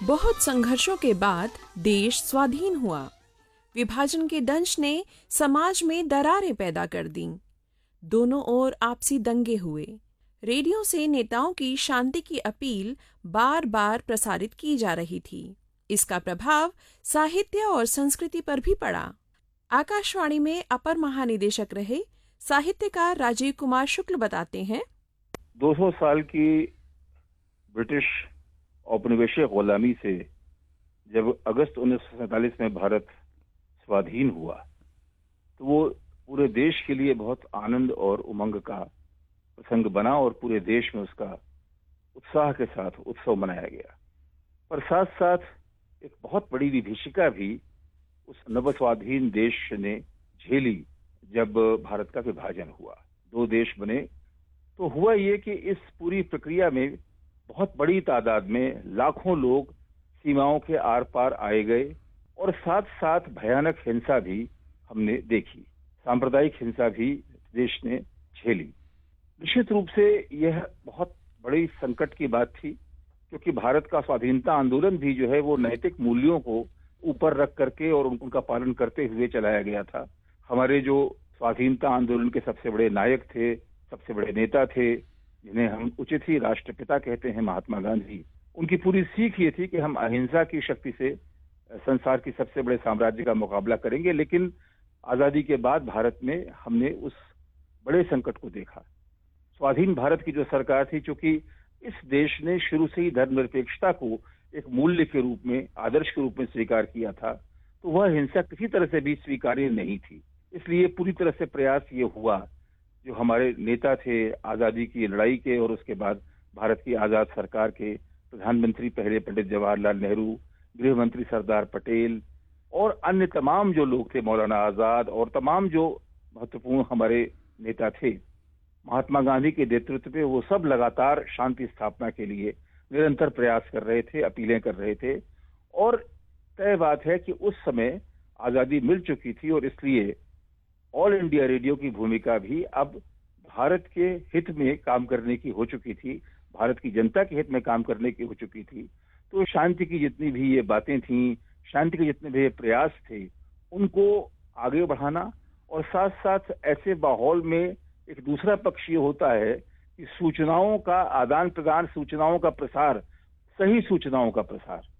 बहुत संघर्षों के बाद देश स्वाधीन हुआ। विभाजन के दंश ने समाज में दरारें पैदा कर दीं। दोनों ओर आपसी दंगे हुए। रेडियो से नेताओं की शांति की अपील बार बार प्रसारित की जा रही थी। इसका प्रभाव साहित्य और संस्कृति पर भी पड़ा। आकाशवाणी में अपर महानिदेशक रहे साहित्यकार राजीव कुमार शुक्ल बताते हैं, 200 साल की ब्रिटिश औपनिवेशिक गुलामी से जब अगस्त 1947 में भारत स्वाधीन हुआ तो वो पूरे देश के लिए बहुत आनंद और उमंग का प्रसंग बना और पूरे देश में उसका उत्साह के साथ उत्सव मनाया गया। पर साथ साथ एक बहुत बड़ी विभीषिका भी उस नवस्वाधीन देश ने झेली। जब भारत का विभाजन हुआ, 2 देश बने, तो हुआ ये कि इस पूरी प्रक्रिया में बहुत बड़ी तादाद में लाखों लोग सीमाओं के आर पार आए गए और साथ साथ भयानक हिंसा भी हमने देखी। सांप्रदायिक हिंसा भी देश ने झेली। निश्चित रूप से यह बहुत बड़ी संकट की बात थी, क्योंकि भारत का स्वाधीनता आंदोलन भी जो है वो नैतिक मूल्यों को ऊपर रख करके और उनका पालन करते हुए चलाया गया था। हमारे जो स्वाधीनता आंदोलन के सबसे बड़े नायक थे, सबसे बड़े नेता थे, जिन्हें हम उचित ही राष्ट्रपिता कहते हैं, महात्मा गांधी, उनकी पूरी सीख ये थी कि हम अहिंसा की शक्ति से संसार की सबसे बड़े साम्राज्य का मुकाबला करेंगे। लेकिन आजादी के बाद भारत में हमने उस बड़े संकट को देखा। स्वाधीन भारत की जो सरकार थी, चूंकि इस देश ने शुरू से ही धर्मनिरपेक्षता को एक मूल्य के रूप में, आदर्श के रूप में स्वीकार किया था, तो वह हिंसा किसी तरह से भी स्वीकार्य नहीं थी। इसलिए पूरी तरह से प्रयास ये हुआ, जो हमारे नेता थे आजादी की लड़ाई के और उसके बाद भारत की आजाद सरकार के प्रधानमंत्री पहले पंडित जवाहरलाल नेहरू, गृह मंत्री सरदार पटेल और अन्य तमाम जो लोग थे, मौलाना आजाद और तमाम जो महत्वपूर्ण हमारे नेता थे, महात्मा गांधी के नेतृत्व में वो सब लगातार शांति स्थापना के लिए निरंतर प्रयास कर रहे थे, अपीलें कर रहे थे। और तय बात है कि उस समय आजादी मिल चुकी थी और इसलिए ऑल इंडिया रेडियो की भूमिका भी अब भारत के हित में काम करने की हो चुकी थी, भारत की जनता के हित में काम करने की हो चुकी थी। तो शांति की जितनी भी ये बातें थीं, शांति के जितने भी ये प्रयास थे, उनको आगे बढ़ाना और साथ साथ ऐसे माहौल में एक दूसरा पक्ष ये होता है कि सूचनाओं का आदान प्रदान, सूचनाओं का प्रसार, सही सूचनाओं का प्रसार,